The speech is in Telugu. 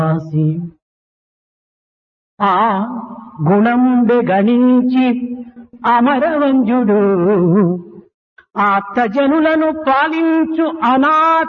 రాసి ఆ గుణంబె గణించి అమరవంజుడు ఆప్తజనులను పాలించు అనాథ